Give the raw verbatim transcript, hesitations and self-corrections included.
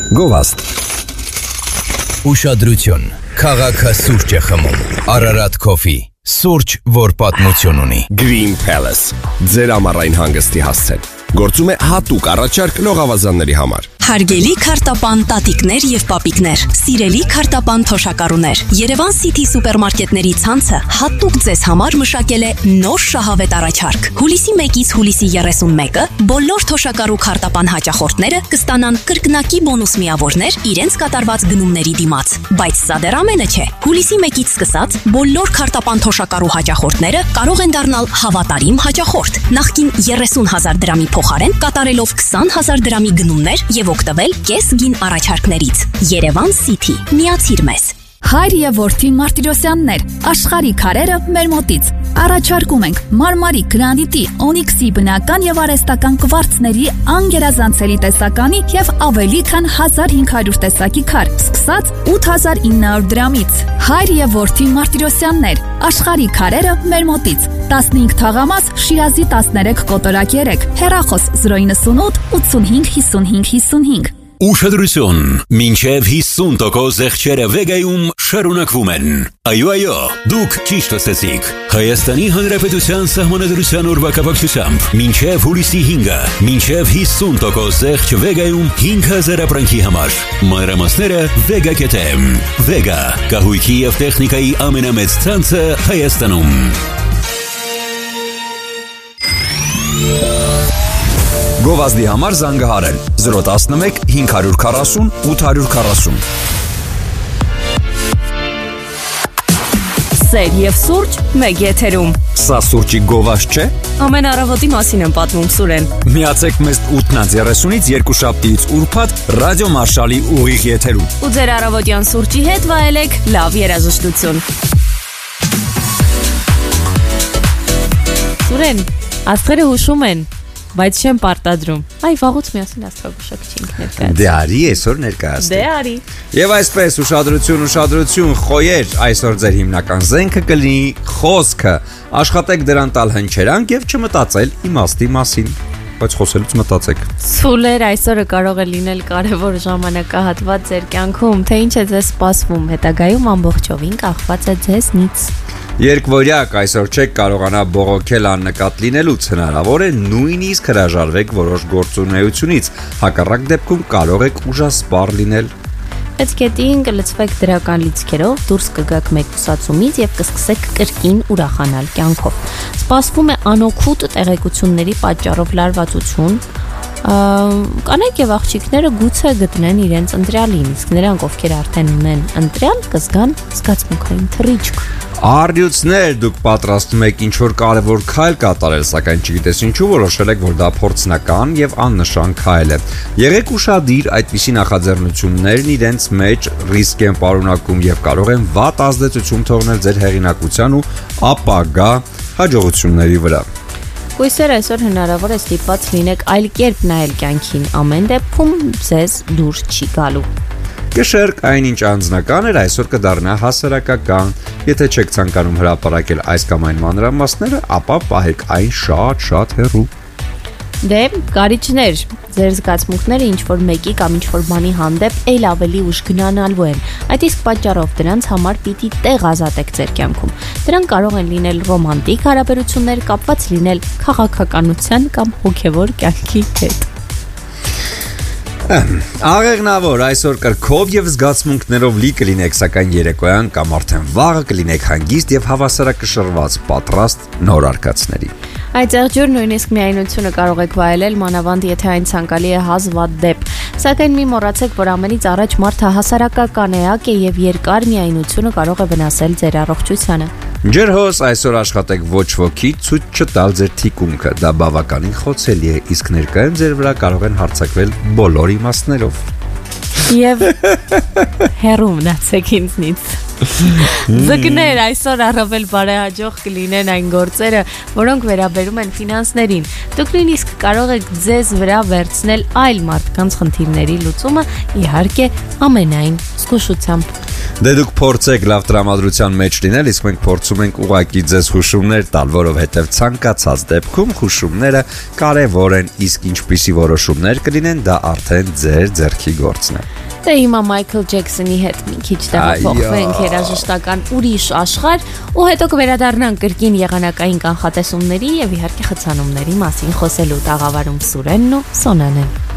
Գովաստ Ուշադրություն, քաղաքը սուրճ է խմում, Ararat Coffee, սուրճ, որ պատմություն ունի Green Palace, ձեր ամառային հանգստի հասցեն Գործում է հատուկ առաջարկ լողավազանների համար Հարգելի քարտապան տատիկներ եւ պապիկներ, սիրելի քարտապան թոշակառուներ, Երևան City սուպերմարկետների ցանցը հատուկ ձեզ համար մշակել է նոր շահավետ առաջարկ։ Հուլիսի մեկից հուլիսի երեսունմեկը բոլոր թոշակառու քարտապան հաճախորդները կստանան կրկնակի բոնուս միավորներ իրենց կատարված գնումների դիմաց։ Բայց սա դեռ ամենը չէ։ Հուլիսի մեկից սկսած բոլոր քարտապան թոշակառու հաճախորդները կարող են դառնալ հավատարիմ հաճախորդ։ Նախկին երեսուն հազար դրամի փոխարեն կատարելով քսան հազար դրամի գնումներ եւ օգտվել կես գին առաջարկներից։ Երևան City, միացիր մեզ։ Հայր եւ որդի Մարտիրոսյաններ, աշխարհի քարերը մեր մոտից։ Առաջարկում ենք մարմարի, գրանիտի, օնիքսի բնական եւ արհեստական կվարցների անգերազանցելի տեսականի եւ ավելի քան հազար հինգ հարյուր տեսակի քար, սկսած ութ հազար ինը հարյուր դրամից։ Հայր եւ որդի Մարտիրոսյաններ, աշխարհի քարերը մեր մոտից։ տասնհինգ թաղամաս, Շիրազի տասներեք կոտորակ երեք, հեռախոս զրո իննսունութ ութսունհինգ հիսունհինգ հիսունհինգ։ Ուշադրություն, մինչև հիսուն տոկոս զեղչերը Վեգայում շարունակվում են։ Այո, այո, դուք ճիշտ ասեցիք։ Հայաստանի Հանրապետության Սահմանադրության օրվա կապակցությամբ մինչև հուլիսի հինգը, մինչև հիսուն տոկոս զեղչ Վեգայում հինգ հազար ապրանքի համար։ Մանրամասները Vega.am։ Vega, կահույքի և տեխնիկայի ամենամեծ ցանցը Հայաստանում։ Գովազդի համար զանգահարել զրո տասնմեկ հինգ հարյուր քառասուն ութ հարյուր քառասուն Սեր եւ սուրճ մեկ եթերում։ Սա սուրճի գովազդ չէ։ Ամեն առավոտի մասին եմ պատմում Սուրեն։ Միացեք մեզ ութն երեսունից երկուշաբթիից ուրբաթ ռադիո Մարշալի ուղիղ եթերում։ Ու ձեր առավոտյան սուրճի հետ վայելեք լավ երաժշտություն։ Սուրեն, աստղերը հուշում են, բայց չեմ պարտադրում։ Այ վաղուց միասին աստղագուշակչինք ներկայացնենք։ Դե արի, այսօր ներկայացնենք։ Դե արի։ Եվ այսպես ուշադրություն, ուշադրություն, խոյեր, այսօր ձեր հիմնական զենքը կլինի խոսքը։ Աշխատեք դրան տալ հնչերանք եւ չմտածել իմաստի մասին։ Բայց խոսելուց մտածեք։ Սուլեր, այսօրը կարող է լինել կարևոր ժամանակահատված ձեր կյանքում, թե ինչ է ձեզ սպասվում, հետագայում ամբողջովին կախված է ձեզնից։ Երկվորյակ, այսօր չեք կարողանա բողոքել աննկատ լինելուց, հնարավոր է նույնիսկ հրաժարվեք որոշ գործունեությունից, հակառակ դեպքում կարող եք ուժասպառ լինել։ Բայց գետին կլցվեք դրական լիցքերով, դուրս կգաք մեկուսացումից եւ կսկսեք կրկին ուրախանալ կյանքով։ Սպասվում է անօգուտ տեղեկությունների պատճառով լարվածություն, կանայք եւ աղջիկները գուցե գտնեն իրենց ընտրյալին, իսկ նրանք, ովքեր արդեն ունեն ընտրյալ, կզգան զգացմունքային թռիչք։ Արդյունքներ, դուք պատրաստում եք ինչ-որ կարևոր քայլ կատարել, սակայն չգիտես ինչու որոշել եք, որ դա փորձնական եւ աննշան քայլ է։ Եղեք ուշադիր, այդպիսի նախաձեռնություններն իրենց մեջ ռիսկ են պարունակում եւ կարող են վատ ազդեցություն թողնել ձեր հեղինակության ու ապագա հաջողությունների վրա։ Կույսեր այսօր հնարավոր է ստիպված լինեք այլ կերպ նայել կյանքին, ամեն դեպքում ձեզ դուր չի գալու։ Կշերկ այնինչ անձնական էր, այսօր կդառնա հասարակական։ Եթե չեք ցանկանում հրապարակել այս կամ այն մանրամասները, ապա պահեք այն շատ-շատ հեռու։ Դե, կարիճներ, ձեր զգացմունքները ինչ-որ մեկի կամ ինչ-որ բանի հանդեպ էլ ավելի ուշ գնանալու են։ Այդ իսկ պատճառով դրանց համար պիտի տեղ ազատեք ձեր կյանքում։ Դրանք կարող են լինել ռոմանտիկ հարաբերություններ, կապված լինել քաղաքականության կամ հոգևոր կյանքի հետ։ Աղեղնավոր, այսօր կրքով եւ զգացմունքներով լի կլինեք, սակայն երեկոյան կամ արդեն վաղը կլինեք հանգիստ եւ հավասարակշռված, պատրաստ նոր արկածների։ Այդ եղջյուր նույնիսկ միայնությունը կարող եք վայելել, մանավանդ եթե այն ցանկալի է հազվադեպ դեպ։ Սակայն մի մոռացեք, որ ամենից առաջ մարդը հասարակական էակ է եւ երկար միայնությունը կարող է վնասել ձեր առողջությանը։ Ջերհոս, այսօր աշխատեք ոչ ոքի ցույց չտալ ձեր թիկունքը, դա բավականին խոցելի է, իսկ ներկայում ձեր վրա կարող են հարձակվել բոլոր իմաստներով։ Եվ հեռու մնացեք ինձնից։ Ձգներ այսօր առավել բարեհաջող կլինեն այն գործերը, որոնք վերաբերում են ֆինանսներին։ Դուք նույնիսկ կարող եք ձեզ վրա վերցնել այլ մարդկանց խնդիրների լուծումը, իհարկե, ամենայն զգուշությամբ։ Դե դուք փորձեք լավ տրամադրության մեջ լինել, իսկ մենք փորձում ենք ուղղակի ձեզ հուշումներ տալ, որովհետև ցանկացած դեպքում հուշումները կարևոր են, իսկ ինչպիսի որոշումներ կլինեն, դա արդեն ձեր ձեռքի գործն է։ Դե հիմա Մայքլ Ջեքսոնի հետ մի քիչ տեղափոխվենք երաժշտական ուրիշ աշխարհ ու հետո կվերադառնանք կրկին եղանակային կանխատեսումների եւ իհարկե խցանումների մասին խոսելու տաղավարում Սուրենն ու Սոնան են։